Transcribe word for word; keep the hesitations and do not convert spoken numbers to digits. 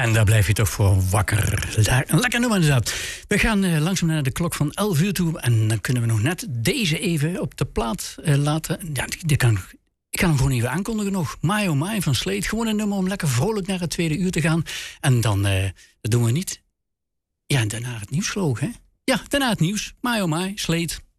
En daar blijf je toch voor wakker. Een lekker nummer inderdaad. We gaan uh, langzaam naar de klok van elf uur toe. En dan kunnen we nog net deze even op de plaat uh, laten. Ja, die, die kan, ik ga hem gewoon even aankondigen nog. My Oh My van Slade. Gewoon een nummer om lekker vrolijk naar het tweede uur te gaan. En dan, uh, dat doen we niet. Ja, en daarna het nieuws vloog, hè? Ja, daarna het nieuws. My Oh My, Slade.